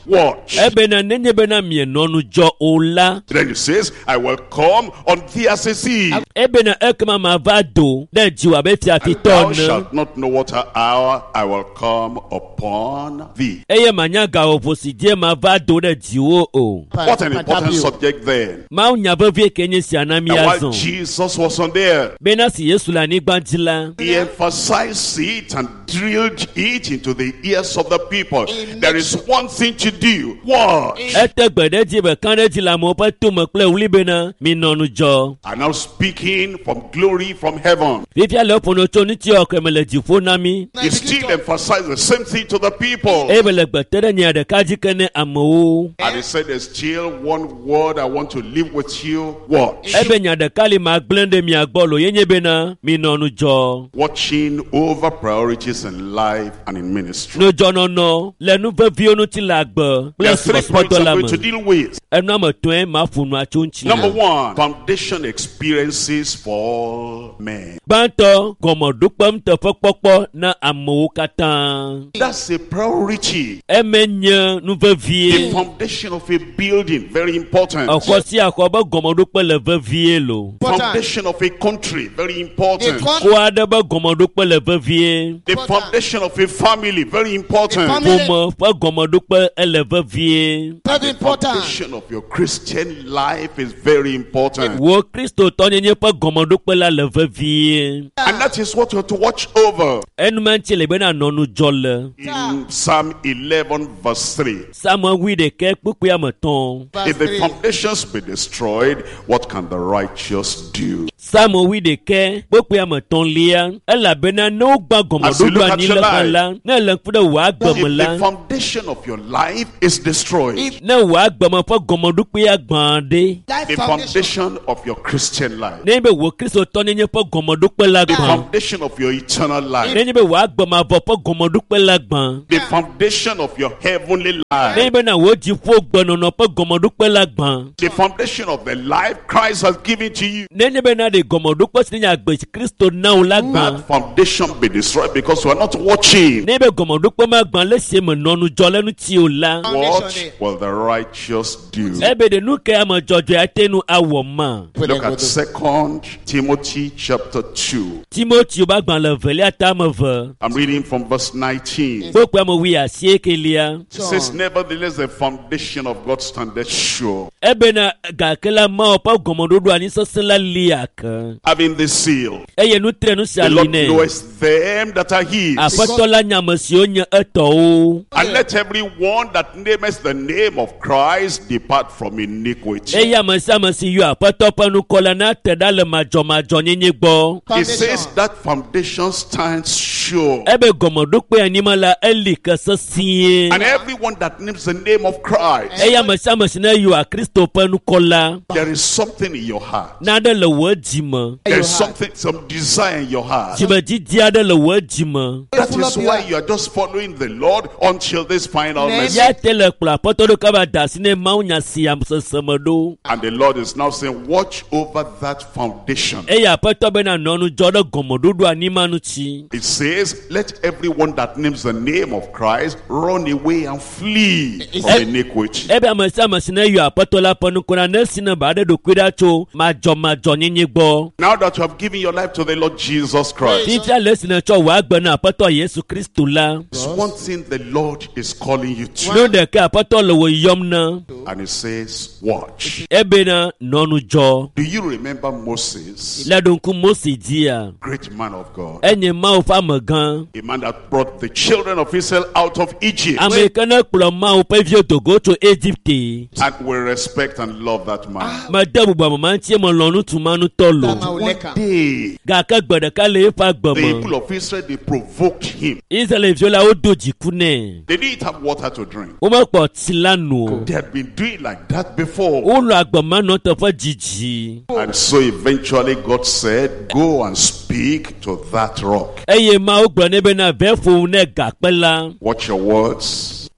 watch. Ebe na nenye be na mie nonu jo ola. Then he says, I will come on thee as a thief. Ebe na ekma ma vado de jiwa be fia And thou shalt not know what hour I will come upon thee. Eye manya ga oposide ma vado de jiwo o. What an important subject then. Ma unya be vie kenye si anami And while azon. Jesus was on there, Be na si Yesu la ni gbadila. he emphasized it and drilled it into the ears of the people. There is one thing to do. What? Ete gbede ji be kan de ji la mo pe to mo ple uli be na mi nonu jo. And now speaking from glory from heaven. Vivia le pono to ni ti o ke mele ji fo na mi. He still emphasized the same thing to the people. Ebe le gbede ni ade kaji kene amo. And he said, there's still one word I want to leave with you. Watch. Ebe nya de kali ma glende mi agbolo yenye be na mi nonu jo. Watching over priorities in life and in ministry. No jo no no le nu ve vi onu ti la gbo. There are three points I'm going to deal with. Enu ma to en ma funu achunchi. Number one, foundation experiences for all men. Banto gomodupam te fokpokpo na amo katan. That's a priority. Emenya nu ve The vie. foundation of a building, very important. Akosi akoba gomodupe le ve vie lo. Foundation of a country, very important. Kwa de ba gomodupe le ve vie. The foundation of a family, very important. Pomo fa gomodupe ele ve vie. The foundation of your Christian life is very important. Wo Kristo tonyenye pa gomodupe la le ve vie. And that is what you have to watch over. Enu manche le be na nonu jole. In Psalm eleven verse three. Sama wi de ke pupu ya meton. If the foundations be destroyed, what can the righteous do? Sama wi de ke pupu ya meton lia. Ela be na no gba As you gomodupe look at ni your le life, la. Na le fude wa If gbomola. the foundation of your life is destroyed, Na wa gbomo fa gomodupe ya gbande. the foundation of your Christian life, Nebe wo Kristo tonyenye pa gomodupe la the gban. foundation of your eternal life, Nebe wa gboma vo pa gomodupe la gban. the foundation of your heavenly life, Nebe na wo ji fo gbono no pa gomodupe la gban. the foundation of the life Christ has given to you, Nebe na de gomodupe si nya gbe Kristo na o la that gban. foundation be destroyed because you are not watching. Nebe gomodupe ma gban le se me nonu jo lenu ti o la. What will the righteous do? Ebe de nu ke ama jojo atenu awo ma. Look at Second Timothy chapter two. Timothy ba gban le vele atama ve. I'm reading from verse nineteen. Gbogbo ama wi asie kelia. It says, nevertheless, the foundation of God standeth sure, Ebe na ga kela ma o pa gomodudu ani so sela liak. having the seal. Eye nu tre nu The Lord shaline. knoweth them that are his. Apatola nyamasi onye eto o. And let every one that nameth the name of Christ depart from iniquity. Eya masi amasi yu apato panu kola na teda le majo majo nyenye gbo. It says that foundation stands sure. Ebe gomodupe animala eli kasa siye. And everyone that names the name of Christ, Eya masi amasi na yu a Kristo panu kola. there is something in your heart. Na de le wajima. There is something, some desire in your heart. Jiba jidia de le wajima. That is why you are just following the Lord until this final message. Ya tele kula apato do kaba dasine maunya siya msasamado. And the Lord is now saying, watch over that foundation. Eya apato bena nonu jodo gomodudu animanu chi. It says, let everyone that names the name of Christ run away and flee from iniquity. Ebe amasi amasi na yu apato la panu kola nesi na bade do kwida cho majo majo nyenye gbo. Now that you have given your life to the Lord Jesus Christ, Tita lesi na cho wa gbe na apato Yesu Kristo la. there's one thing the Lord is calling you to. No de ke apato le wo yom na. And it says, watch. Ebe na nonu jo. Do you remember Moses, Ladonku Mose dia. great man of God, Enye ma o fa magan. a man that brought the children of Israel out of Egypt? Americana kula ma o pe vio to go to Egypt. And we respect and love that man. Ma dabu ba ma ntie mo lonu tu manu tolo. One day, Ga ka gbede ka le fa the gbemo. people of Israel, they provoked him. Israel viola o doji kune. They didn't have water to drink. O ma po tilanu. They had been doing like that before. O lo agboma no to fa jiji. And so eventually God said, go and speak to that rock. Eye ma o gbo nebe na ve fo ne ga pela. Watch your words.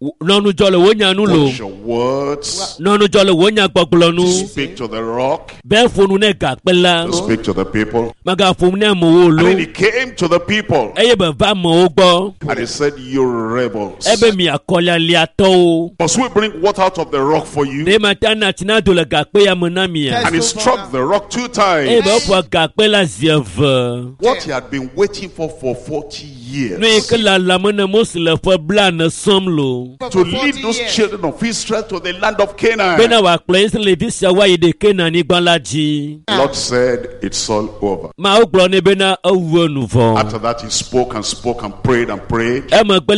Watch your words. To speak to the rock. To speak to the people. And then he came to the people. And he said, you rebels. Must we bring water out of the rock for you? And he struck the rock two times. What he had been waiting for for forty years. To lead those children of Israel to the land of Canaan. Lord said, it's all over. After that he spoke and spoke and prayed and prayed.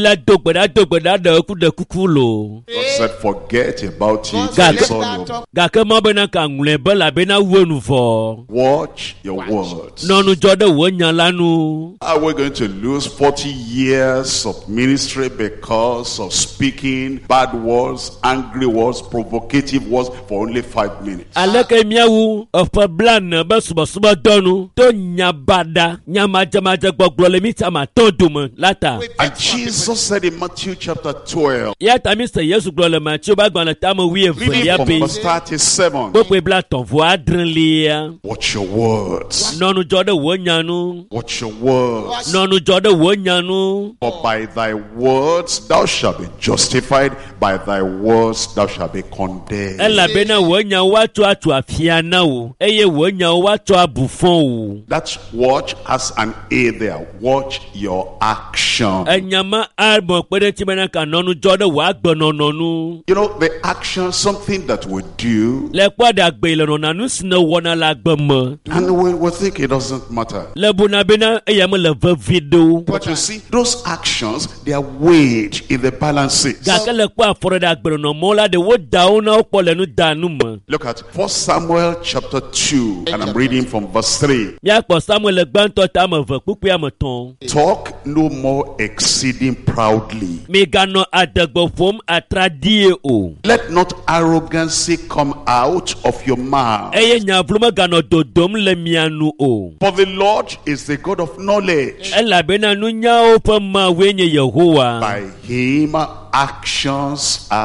God said, forget about it. It's all over. Watch your words. Are we going to lose forty years of ministry because of speaking bad words, angry words, provocative words for only five minutes? And Jesus said in Matthew chapter twelve, reading from verse thirty-seven, watch your words. Watch your words. For by thy words thou shalt be justified, by thy words thou shalt be condemned. That watch has an A there. Watch your action. You know, the action, something that we do, and we, we think it doesn't matter. But you see, those actions, they are weighed in the balances. Look at First Samuel chapter two, and I'm reading from verse three. Talk no more exceeding proudly. Let not arrogancy come out of your mouth. For the Lord is the God of knowledge. By him actions are